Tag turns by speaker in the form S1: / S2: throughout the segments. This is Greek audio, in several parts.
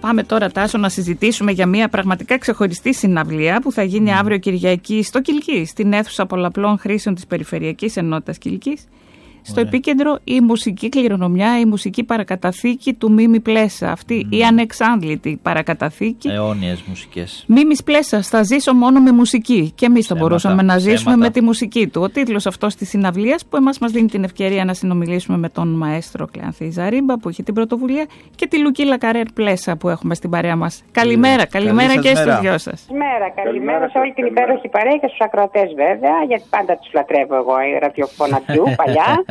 S1: Πάμε τώρα, Τάσο, να συζητήσουμε για μια πραγματικά ξεχωριστή συναυλία που θα γίνει αύριο Κυριακή στο Κιλκής, στην αίθουσα πολλαπλών χρήσεων της Περιφερειακής Ενότητας Κιλκής. Στο επίκεντρο η μουσική κληρονομιά, η μουσική παρακαταθήκη του Μίμη Πλέσα. Αυτή η ανεξάντλητη παρακαταθήκη.
S2: Αιώνιες μουσικές.
S1: Μίμης Πλέσας, θα ζήσω μόνο με μουσική. Και εμείς θα μπορούσαμε να ζήσουμε με τη μουσική του. Ο τίτλος αυτός της συναυλίας που εμάς μας δίνει την ευκαιρία να συνομιλήσουμε με τον μαέστρο Κλεανθή Ζαρίμπα που είχε την πρωτοβουλία και τη Λουκίλα Καρέρ Πλέσα που έχουμε στην παρέα μας. Καλημέρα, καλημέρα και στους δυο σας.
S3: Καλημέρα σε όλη την υπέροχη παρέα και στους ακροατές βέβαια, γιατί πάντα τους λατρεύω εγώ, οι ραδιοφωνατιού παλιά.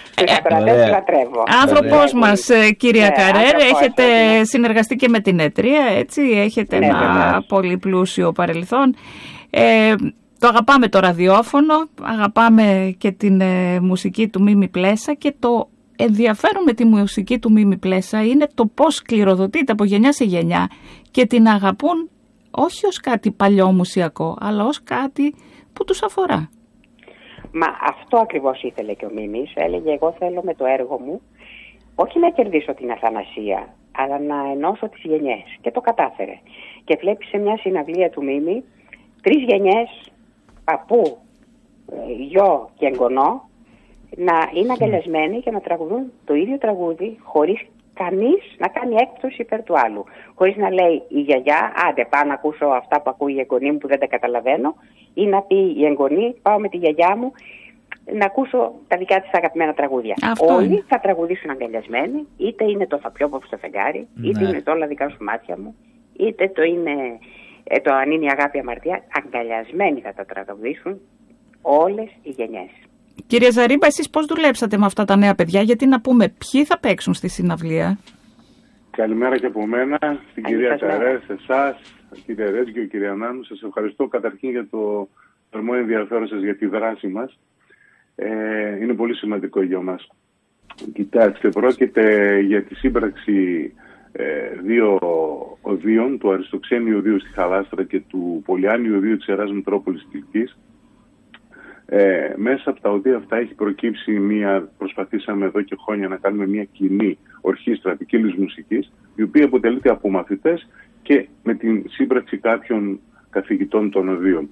S1: Άνθρωπος μας, κυρία Καρέρ, έχετε συνεργαστεί και με την ΕΤΡΙΑ, έτσι, έχετε ένα πολύ πλούσιο παρελθόν. Το αγαπάμε το ραδιόφωνο, αγαπάμε και την μουσική του Μίμη Πλέσα και το ενδιαφέρον με τη μουσική του Μίμη Πλέσα είναι το πώς κληροδοτείται από γενιά σε γενιά και την αγαπούν όχι ως κάτι παλιό μουσιακό, αλλά ως κάτι που τους αφορά.
S3: Μα αυτό ακριβώς ήθελε και ο Μίμης. Έλεγε εγώ θέλω με το έργο μου όχι να κερδίσω την αθανασία, αλλά να ενώσω τις γενιές. Και το κατάφερε. Και βλέπει σε μια συναυλία του Μίμη 3 γενιές παππού, γιο και εγγονό να είναι αγκαλιασμένοι και να τραγουδούν το ίδιο τραγούδι χωρίς κανείς να κάνει έκπτωση υπέρ του άλλου. Χωρίς να λέει η γιαγιά, άντε πάω να ακούσω αυτά που ακούει η εγγονή μου που δεν τα καταλαβαίνω, ή να πει η εγγονή, πάω με τη γιαγιά μου να ακούσω τα δικά της αγαπημένα τραγούδια. Όλοι θα τραγουδήσουν αγκαλιασμένοι, είτε είναι το θα πιω στο φεγγάρι, είτε είναι το όλα δικά σου μάτια μου, είτε το είναι το αν είναι η αγάπη αμαρτία. Αγκαλιασμένοι θα τα τραγουδήσουν όλες οι γενιές.
S1: Κύριε Ζαρίμπα, εσείς πώς δουλέψατε με αυτά τα νέα παιδιά, γιατί να πούμε ποιοι θα παίξουν στη συναυλία?
S4: Καλημέρα και από μένα, στην κυρία Καρέ, σε εσάς, κύριε Ρέτζιο, κύριε Ανάνου. Σας ευχαριστώ καταρχήν για το θερμό ενδιαφέρον σας για τη δράση μας. Είναι πολύ σημαντικό για μας. Κοιτάξτε, πρόκειται για τη σύμπραξη 2 οδείων, του Αριστοξένιου Οδείου στη Χαλάστρα και του Πολυάνιου Οδείου της Ιεράς Μητρόπολης Κιλκής. Μέσα από τα οδεία αυτά έχει προκύψει προσπαθήσαμε εδώ και χρόνια να κάνουμε μια κοινή ορχήστρα ποικίλης μουσικής, η οποία αποτελείται από μαθητές και με την σύμπραξη κάποιων καθηγητών των οδείων.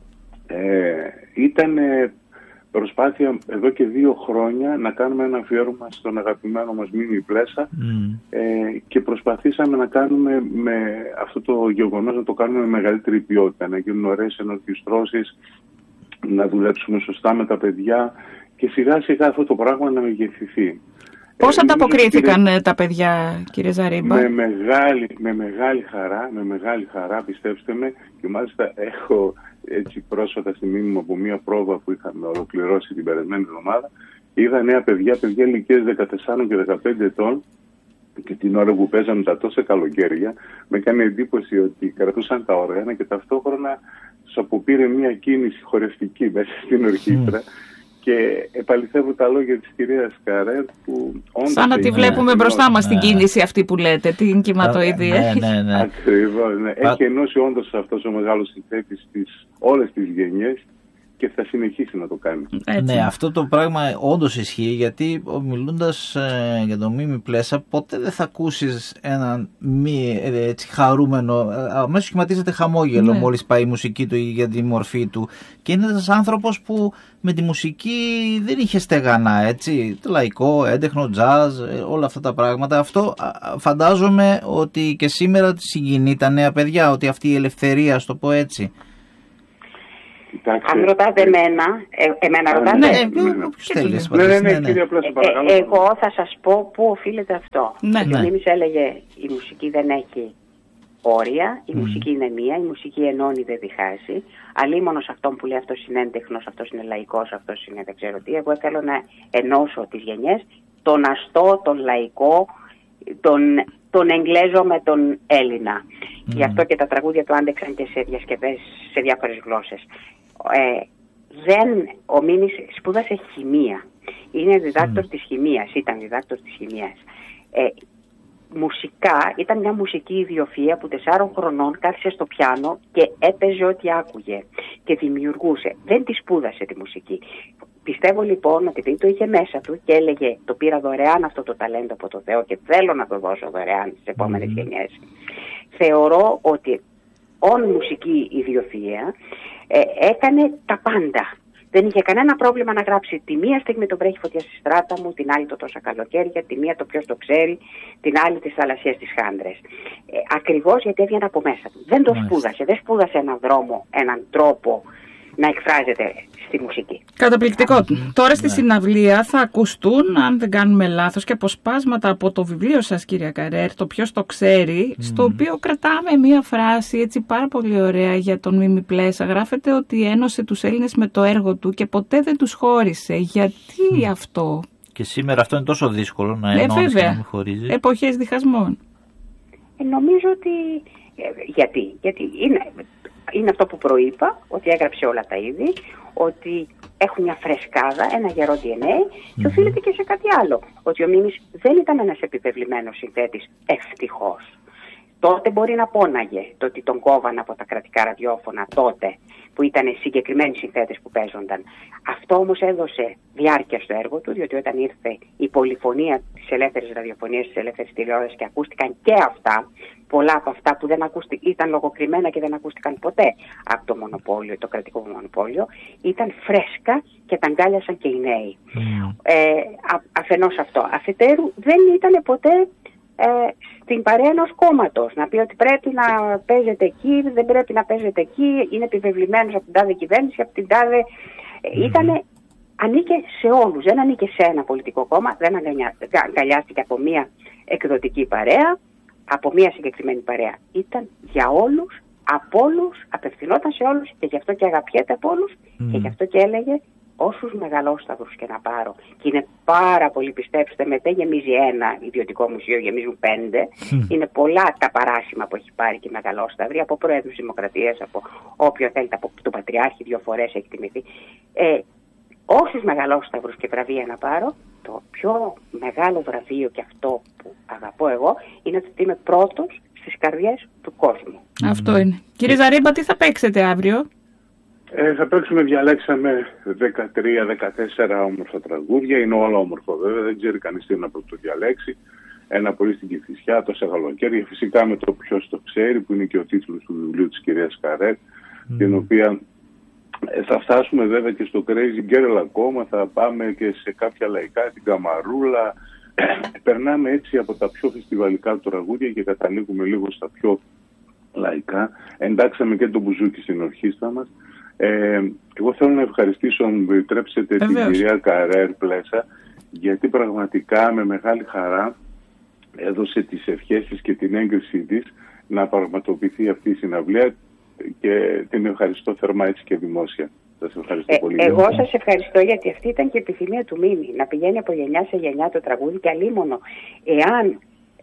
S4: Ήταν προσπάθεια εδώ και 2 χρόνια να κάνουμε ένα αφιέρωμα στον αγαπημένο μας Μίμη Πλέσα και προσπαθήσαμε να κάνουμε με αυτό το γεγονός, να το κάνουμε με μεγαλύτερη ποιότητα, να γίνουν ωραίες ενορχιστρώσεις, να δουλέψουμε σωστά με τα παιδιά και σιγά σιγά αυτό το πράγμα να μεγεθυνθεί.
S1: Πώς ανταποκρίθηκαν τα παιδιά, κύριε Ζαρίμπα?
S4: Με μεγάλη χαρά, πιστέψτε με, και μάλιστα έχω έτσι πρόσφατα στη μνήμη μου από μια πρόβα που είχαμε ολοκληρώσει την περασμένη εβδομάδα, είδα νέα παιδιά ηλικίας 14 και 15 ετών, και την ώρα που παίζανε τα τόσα καλοκαίρια με έκανε εντύπωση ότι κρατούσαν τα όργανα και ταυτόχρονα τους αποπήρε μια κίνηση χορευτική μέσα στην ορχήστρα. Και επαληθεύω τα λόγια της κυρίας Καρέρ που όντως... Σαν
S1: να τη βλέπουμε μπροστά μας την κίνηση αυτή που λέτε, την κυματοειδή.
S4: Ναι. Ακριβώς, ναι. Έχει ενώσει όντως αυτός ο μεγάλος συνθέτης όλες τις γενιές και θα συνεχίσει να το κάνει.
S2: Ναι, αυτό το πράγμα όντως ισχύει, γιατί μιλώντας για τον Μίμη Πλέσα, ποτέ δεν θα ακούσεις έναν μη έτσι χαρούμενο, αμέσως σχηματίζεται χαμόγελο μόλις πάει η μουσική του ή για τη μορφή του. Και είναι ένας άνθρωπος που με τη μουσική δεν είχε στεγανά, έτσι, το λαϊκό, έντεχνο, τζάζ, όλα αυτά τα πράγματα. Αυτό φαντάζομαι ότι και σήμερα συγκινεί τα νέα παιδιά, ότι αυτή η ελευθερία, ας το πω έτσι.
S3: Αν ρωτάτε εμένα ρωτάτε.
S4: Ναι, κύριε Πλέσα, παρακαλώ.
S3: Εγώ θα σας πω πού οφείλεται αυτό. Ο Μίμης έλεγε η μουσική δεν έχει όρια, η μουσική είναι μία, η μουσική ενώνει, δεν διχάζει. Αλίμονο σε αυτόν που λέει αυτός είναι έντεχνος, αυτός είναι λαϊκός, αυτός είναι δεν ξέρω τι. Εγώ θέλω να ενώσω τις γενιές, τον αστό, τον λαϊκό, τον Εγγλέζο με τον Έλληνα. Γι' αυτό και τα τραγούδια του άντεξαν και σε διασκευές σε διάφορες γλώσσες. Ο Μίμης σπούδασε χημεία. Είναι διδάκτορ της χημείας, ήταν διδάκτορ της χημείας. Μουσικά, ήταν μια μουσική ιδιοφυΐα που 4 χρονών κάθισε στο πιάνο και έπαιζε ό,τι άκουγε και δημιουργούσε. Δεν τη σπούδασε τη μουσική. Πιστεύω λοιπόν ότι το είχε μέσα του και έλεγε το πήρα δωρεάν αυτό το ταλέντο από το Θεό και θέλω να το δώσω δωρεάν στις επόμενες γενιές. Θεωρώ ότι μουσική ιδιοφυΐα έκανε τα πάντα. Δεν είχε κανένα πρόβλημα να γράψει τη μία στιγμή το βρέχει φωτιά στη στράτα μου, την άλλη το τόσα καλοκαίρια, τη μία το ποιος το ξέρει, την άλλη τις θαλασσίες της Χάντρες. Ακριβώς γιατί έβγαινε από μέσα του. Δεν το σπούδασε, δεν σπούδασε έναν δρόμο, έναν τρόπο να εκφράζεται στη μουσική.
S1: Καταπληκτικό. Τώρα στη συναυλία θα ακουστούν, αν δεν κάνουμε λάθος, και αποσπάσματα από το βιβλίο σας, κυρία Καρέρ, το ποιος το ξέρει, στο οποίο κρατάμε μία φράση έτσι πάρα πολύ ωραία για τον Μίμη Πλέσα. Γράφεται ότι ένωσε τους Έλληνες με το έργο του και ποτέ δεν τους χώρισε. Γιατί αυτό?
S2: Και σήμερα αυτό είναι τόσο δύσκολο να ενώνεις και να μην χωρίζεις.
S1: Εποχές διχασμών.
S3: Νομίζω ότι... Γιατί είναι αυτό που προείπα, ότι έγραψε όλα τα είδη, ότι έχουν μια φρεσκάδα, ένα γερό DNA και οφείλεται και σε κάτι άλλο. Ότι ο Μίμης δεν ήταν ένας επιβεβλημένος συνθέτης, ευτυχώς. Τότε μπορεί να πόναγε το ότι τον κόβαν από τα κρατικά ραδιόφωνα τότε, που ήταν συγκεκριμένοι συνθέτες που παίζονταν. Αυτό όμως έδωσε διάρκεια στο έργο του, διότι όταν ήρθε η πολυφωνία της ελεύθερης ραδιοφωνίας, της ελεύθερης τηλεόρασης και ακούστηκαν και αυτά, πολλά από αυτά που δεν ήταν λογοκριμένα και δεν ακούστηκαν ποτέ από το μονοπόλιο, το κρατικό μονοπόλιο, ήταν φρέσκα και τα αγκάλιασαν και οι νέοι. Αφενός αυτό. Αφετέρου δεν ήταν ποτέ στην παρέα ενός κόμματος να πει ότι πρέπει να παίζετε εκεί, δεν πρέπει να παίζετε εκεί, είναι επιβεβλημένος από την τάδε κυβέρνηση, από την τάδε... Ανήκε σε όλους, δεν ανήκε σε ένα πολιτικό κόμμα, δεν αγκαλιάστηκε από μία εκδοτική παρέα, από μία συγκεκριμένη παρέα. Ήταν για όλους, από όλους, απευθυνόταν σε όλους και γι' αυτό και αγαπιέται από όλους και γι' αυτό και έλεγε όσους μεγαλόσταυρους και να πάρω. Και είναι πάρα πολύ, πιστέψτε με, δεν γεμίζει ένα ιδιωτικό μουσείο, γεμίζουν 5. Είναι πολλά τα παράσημα που έχει πάρει και η μεγαλόσταυρη, από πρόεδρους Δημοκρατίας, από όποιο θέλετε, από τον Πατριάρχη 2 φορές έχει τιμηθεί. Όσους μεγαλόσταυρους και βραβεία να πάρω, το πιο μεγάλο βραβείο και αυτό που αγαπώ εγώ είναι ότι είμαι πρώτος στις καρδιές του κόσμου.
S1: Αυτό είναι. Κύριε Ζαρίμπα, τι θα παίξετε αύριο?
S4: Θα παίξουμε, διαλέξαμε 13-14 όμορφα τραγούδια. Είναι όλα όμορφο βέβαια, δεν ξέρει κανείς τι να το διαλέξει. Ένα πολύ στην Κηφισιά, τόσα καλοκαίρια. Φυσικά με το ποιος το ξέρει, που είναι και ο τίτλος του βιβλίου της κυρίας Καρέρ, την οποία θα φτάσουμε βέβαια και στο Crazy Girl ακόμα, θα πάμε και σε κάποια λαϊκά, την Καμαρούλα. Περνάμε έτσι από τα πιο φεστιβαλικά τραγούδια και καταλήγουμε λίγο στα πιο λαϊκά. Εντάξαμε και τον μπουζούκι στην ορχήστρα μας. Εγώ θέλω να ευχαριστήσω, αν μου επιτρέψετε, την κυρία Καρέρ Πλέσα, γιατί πραγματικά με μεγάλη χαρά έδωσε τις ευχές της και την έγκρισή της να πραγματοποιηθεί αυτή η συναυλία και την ευχαριστώ θερμά έτσι και δημόσια. Σας ευχαριστώ πολύ.
S3: Εγώ σας ευχαριστώ, γιατί αυτή ήταν και η επιθυμία του Μίμη, να πηγαίνει από γενιά σε γενιά το τραγούδι, και αλίμονο εάν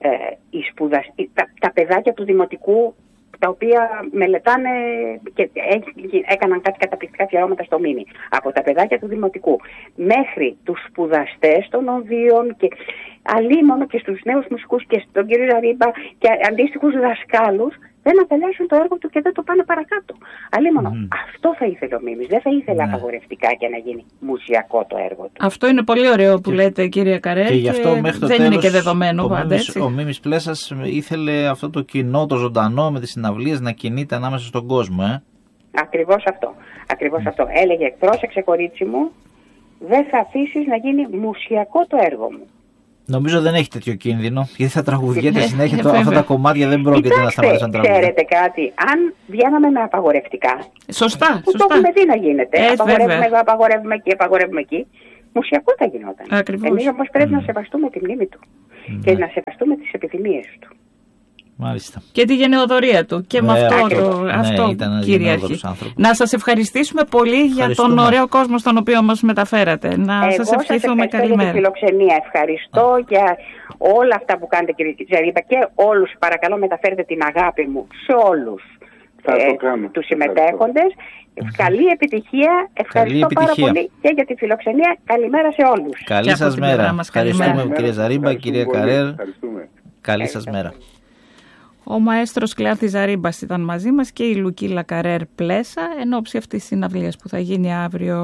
S3: τα παιδάκια του Δημοτικού, τα οποία μελετάνε και έκαναν κάτι καταπληκτικά αφιερώματα στο Μίμη, από τα παιδάκια του Δημοτικού μέχρι τους σπουδαστές των οδείων και αλίμονο και στους νέους μουσικούς και στον κύριο Ζαρίμπα και αντίστοιχους δασκάλους, δεν αγκαλιάσουν το έργο του και δεν το πάνε παρακάτω. Αλίμονο. Αυτό θα ήθελε ο Μίμης. Δεν θα ήθελε απαγορευτικά και να γίνει μουσιακό το έργο του.
S1: Αυτό είναι πολύ ωραίο που λέτε, κυρία Καρέρ.
S2: Και γι' αυτό μέχρι το
S1: δεν
S2: τέλος,
S1: είναι και δεδομένο πάντα.
S2: Ο Μίμης Πλέσας ήθελε αυτό το κοινό, το ζωντανό με τις συναυλίες να κινείται ανάμεσα στον κόσμο.
S3: Ακριβώς αυτό. Ακριβώς αυτό. Έλεγε, πρόσεξε κορίτσι μου, δεν θα αφήσεις να γίνει μουσιακό το έργο μου.
S2: Νομίζω δεν έχει τέτοιο κίνδυνο, γιατί θα τραγουδιέται συνέχεια αυτά τα κομμάτια, δεν πρόκειται να σταματήσουν να τραγουδούν.
S3: Ξέρετε κάτι, αν βγαίναμε με απαγορευτικά.
S1: Σωστά.
S3: Που το έχουμε δει να γίνεται. Απαγορεύουμε εδώ, απαγορεύουμε εκεί, απαγορεύουμε εκεί. Μουσιακό θα γινόταν. Εμείς όμως πρέπει να σεβαστούμε τη μνήμη του και να σεβαστούμε τις επιθυμίες του.
S2: Μάλιστα.
S1: Και τη γενεοδορία του. Και με αυτό κυριαρχεί. Να σας ευχαριστήσουμε πολύ για τον ωραίο κόσμο στον οποίο μας μεταφέρατε. Να σας ευχηθούμε καλή μέρα.
S3: Για τη φιλοξενία. Ευχαριστώ για όλα αυτά που κάνετε, κύριε Ζαρίμπα, και όλους παρακαλώ μεταφέρετε την αγάπη μου σε όλους τους συμμετέχοντες. Καλή επιτυχία. Ευχαριστώ πάρα πολύ και για τη φιλοξενία. Καλημέρα σε όλους.
S2: Καλή σας μέρα. Ευχαριστούμε, κύριε Ζαρίμπα, κυρία Καρέρ. Καλή σας μέρα.
S1: Ο μαέστρος Κλεάνθης Ζαρίμπας ήταν μαζί μας και η Λουκίλα Καρέρ Πλέσα εν ώψη αυτής της συναυλίας που θα γίνει αύριο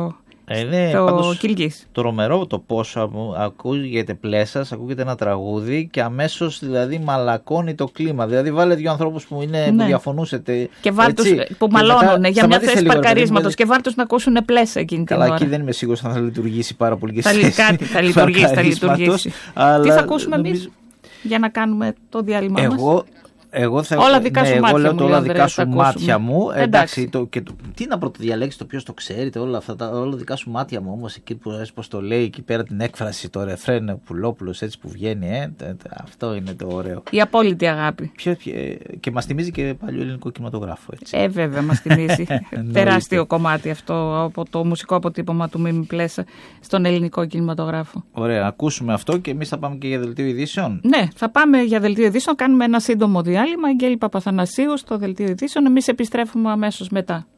S1: Το Κιλγής.
S2: Τρομερό το πόσο ακούγεται Πλέσας, ακούγεται ένα τραγούδι και αμέσως δηλαδή μαλακώνει το κλίμα. Δηλαδή βάλε δύο ανθρώπους που διαφωνούσατε.
S1: Και βάρτους που μαλώνουν για μια θέση παρκαρίσματος και βάρτους να ακούσουν Πλέσα εκείνη την ώρα.
S2: Καλά, εκεί δεν είμαι σίγουρος αν θα λειτουργήσει πάρα πολύ και
S1: θα λειτουργήσει. Τι θα ακούσουμε εμείς για να κάνουμε το διάλειμμα μας?
S2: Εγώ θα
S1: όλα δικά σου μάτια
S2: λέω
S1: μου.
S2: Όλα δικά σου μάτια μου. Εντάξει, τι να πρωτοδιαλέξει το ποιος το ξέρετε, όλα αυτά. Όλα δικά σου μάτια μου όμως, εκεί που πώς το λέει, εκεί πέρα την έκφραση, το ρεφρέν Πουλόπουλος, έτσι που βγαίνει. Αυτό είναι το ωραίο.
S1: Η απόλυτη αγάπη.
S2: Και μας θυμίζει και παλιό ελληνικό κινηματογράφο. Έτσι.
S1: Βέβαια, μας θυμίζει. Τεράστιο κομμάτι αυτό από το μουσικό αποτύπωμα του Μίμη Πλέσα στον ελληνικό κινηματογράφο.
S2: Ωραία, ακούσουμε αυτό και εμείς θα πάμε και για δελτίο ειδήσεων.
S1: Ναι, θα πάμε για δελτίο ειδήσεων. Κάνουμε ένα σύντομο διάλειμμα. Αγγέλη Παπαθανασίου στο δελτίο ειδήσεων. Εμείς επιστρέφουμε αμέσως μετά.